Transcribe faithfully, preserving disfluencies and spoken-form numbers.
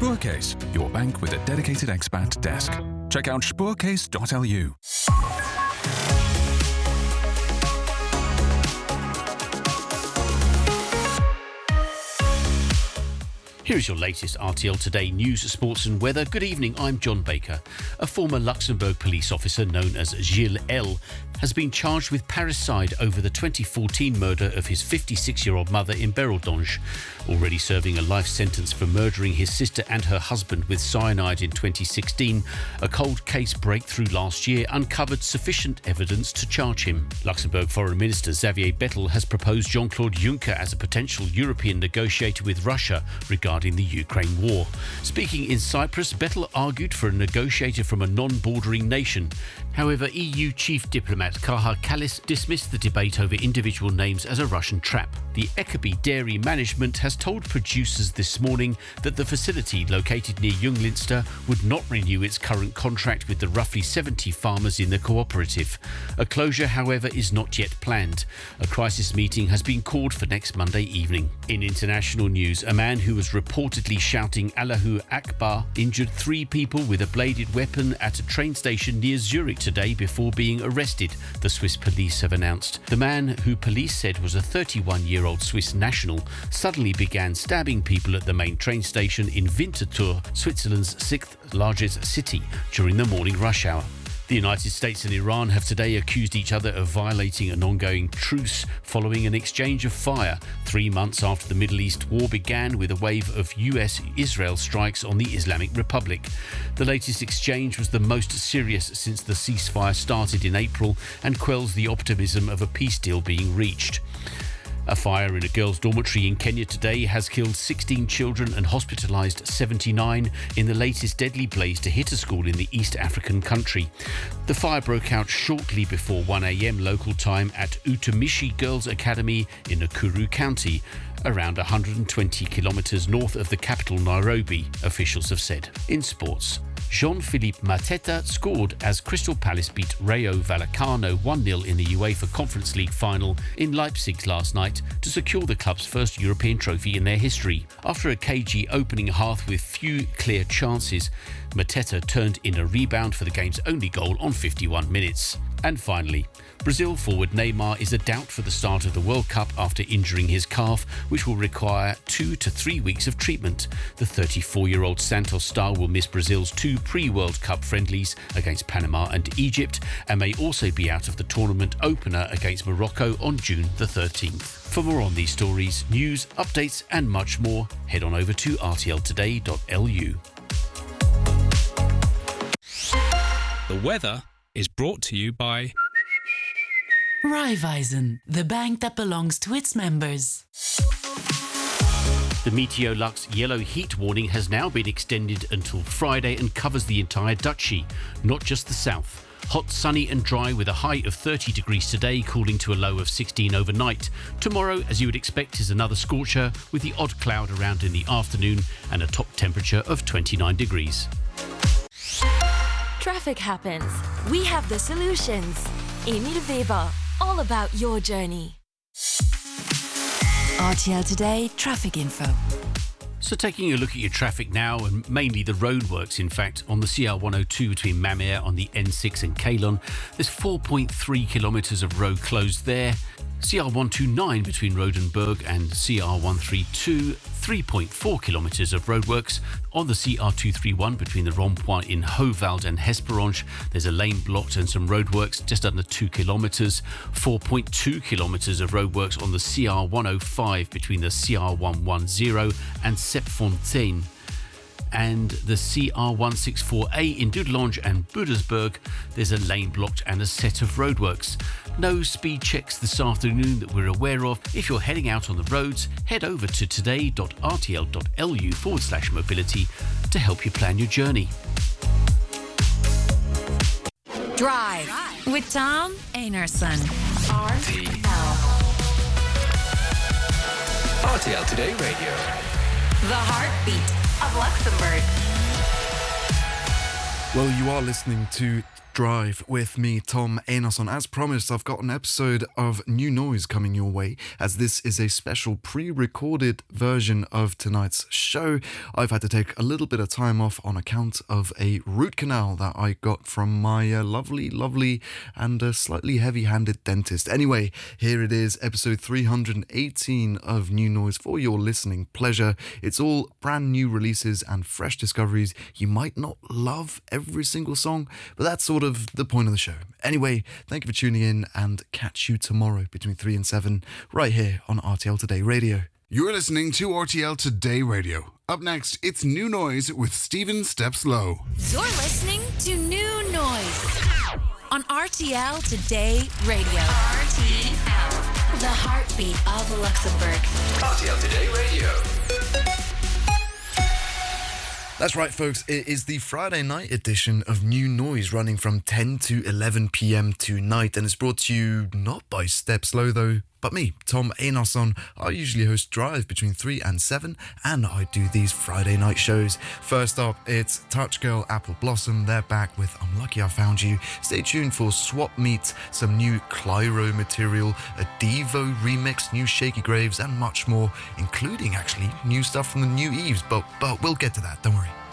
Spoorcase, your bank with a dedicated expat desk. Check out spoorcase dot l u. Here is your latest R T L Today news, sports and weather. Good evening, I'm John Baker. A former Luxembourg police officer known as Gilles L has been charged with parricide over the twenty fourteen murder of his fifty-six-year-old mother in Béreldonge. Already serving a life sentence for murdering his sister and her husband with cyanide in twenty sixteen, a cold case breakthrough last year uncovered sufficient evidence to charge him. Luxembourg Foreign Minister Xavier Bettel has proposed Jean-Claude Juncker as a potential European negotiator with Russia regarding Regarding the Ukraine war. Speaking in Cyprus, Bettel argued for a negotiator from a non-bordering nation. However, E U chief diplomat Kaja Kallas dismissed the debate over individual names as a Russian trap. The Ekeby Dairy Management has told producers this morning that the facility located near Ljunglinster would not renew its current contract with the roughly seventy farmers in the cooperative. A closure, however, is not yet planned. A crisis meeting has been called for next Monday evening. In international news, a man who was reportedly shouting Allahu Akbar injured three people with a bladed weapon at a train station near Zurich today before being arrested, the Swiss police have announced. The man, who police said was a thirty-one-year-old Swiss national, suddenly began stabbing people at the main train station in Winterthur, Switzerland's sixth largest city, during the morning rush hour. The United States and Iran have today accused each other of violating an ongoing truce following an exchange of fire three months after the Middle East war began with a wave of U S-Israel strikes on the Islamic Republic. The latest exchange was the most serious since the ceasefire started in April and quells the optimism of a peace deal being reached. A fire in a girls' dormitory in Kenya today has killed sixteen children and hospitalised seventy-nine in the latest deadly blaze to hit a school in the East African country. The fire broke out shortly before one a.m. local time at Utumishi Girls Academy in Nakuru County, around one hundred twenty kilometres north of the capital Nairobi, officials have said. In sports, Jean-Philippe Mateta scored as Crystal Palace beat Rayo Vallecano one nil in the UEFA Conference League final in Leipzig last night to secure the club's first European trophy in their history. After a cagey opening half with few clear chances, Mateta turned in a rebound for the game's only goal on fifty-one minutes. And finally, Brazil forward Neymar is a doubt for the start of the World Cup after injuring his calf, which will require two to three weeks of treatment. The thirty-four-year-old Santos star will miss Brazil's two pre-World Cup friendlies against Panama and Egypt and may also be out of the tournament opener against Morocco on June the thirteenth. For more on these stories, news, updates and much more, head on over to r t l today dot l u. The weather is brought to you by Raiffeisen, the bank that belongs to its members. The Meteolux yellow heat warning has now been extended until Friday and covers the entire Duchy, not just the south. Hot, sunny and dry with a high of thirty degrees today, cooling to a low of sixteen overnight. Tomorrow, as you would expect, is another scorcher with the odd cloud around in the afternoon and a top temperature of twenty-nine degrees. Traffic happens. We have the solutions. Emil Weber, all about your journey. R T L Today Traffic Info. So taking a look at your traffic now, and mainly the roadworks, in fact, on the C R one oh two between Mamere on the N six and Ceylon, there's four point three kilometres of road closed there. C R one twenty-nine between Rodenburg and C R one thirty-two, three point four kilometres of roadworks. On the C R two thirty-one between the Rond-Point in Hovald and Hesperange, there's a lane blocked and some roadworks just under two kilometres. four point two kilometres of roadworks on the C R one oh five between the C R one ten and Septfontein. And the C R one sixty-four A in Dudelange and Budersburg, there's a lane blocked and a set of roadworks. No speed checks this afternoon that we're aware of. If you're heading out on the roads, head over to today dot r t l dot l u forward slash mobility to help you plan your journey. Drive with Tom Einarson. R T L. R T L Today Radio. The heartbeat of Luxembourg. Well, you are listening to Drive with me, Tom Einarsson. As promised, I've got an episode of New Noise coming your way, as this is a special pre-recorded version of tonight's show. I've had to take a little bit of time off on account of a root canal that I got from my uh, lovely, lovely and uh, slightly heavy-handed dentist. Anyway, here it is, episode three hundred eighteen of New Noise for your listening pleasure. It's all brand new releases and fresh discoveries. You might not love every single song, but that's sort of the point of the show. Anyway, thank you for tuning in, and catch you tomorrow between three and seven right here on R T L Today Radio. You're listening to R T L Today Radio. Up next, it's New Noise with Stephen Steps Low. You're listening to New Noise on R T L Today Radio. R T L, the heartbeat of Luxembourg. R T L Today Radio. That's right, folks. It is the Friday night edition of New Noise, running from ten to eleven p.m. tonight, and it's brought to you not by Steps Low, though, but me, Tom Einarsson. I usually host Drive between three and seven, and I do these Friday night shows. First up, it's Touch Girl Apple Blossom. They're back with I'm Lucky I Found You. Stay tuned for Swap Meet, some new Clyro material, a Devo remix, new Shaky Graves, and much more, including actually new stuff from the New Eves, but, but we'll get to that, don't worry.